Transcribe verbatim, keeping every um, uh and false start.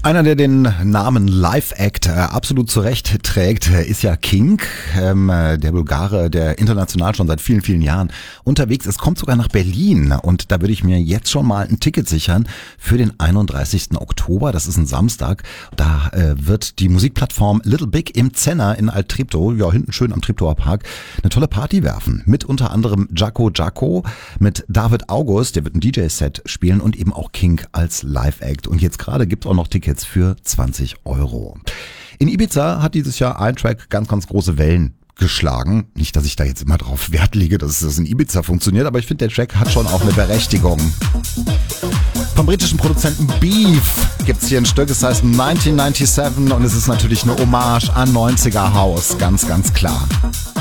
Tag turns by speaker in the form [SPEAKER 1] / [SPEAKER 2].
[SPEAKER 1] Einer, der den Namen Live Act äh, absolut zurecht trägt, äh, ist ja King, ähm, der Bulgare, der international schon seit vielen, vielen Jahren unterwegs ist. Kommt sogar nach Berlin und da würde ich mir jetzt schon mal ein Ticket sichern für den einunddreißigsten Oktober. Das ist ein Samstag. Da äh, wird die Musikplattform Little Big im Zenner in Alt-Treptow, ja hinten schön am Treptower Park, eine tolle Party werfen. Mit unter anderem Jaco Jaco, mit David August, der wird ein D J-Set spielen und eben auch King als Live Act. Und jetzt gerade gibt es auch noch Tickets für zwanzig Euro. In Ibiza hat dieses Jahr ein Track ganz, ganz große Wellen geschlagen. Nicht, dass ich da jetzt immer drauf Wert lege, dass das in Ibiza funktioniert, aber ich finde, der Track hat schon auch eine Berechtigung. Vom britischen Produzenten Beef gibt's hier ein Stück, es heißt neunzehnhundertsiebenundneunzig und es ist natürlich eine Hommage an neunziger House, ganz, ganz klar.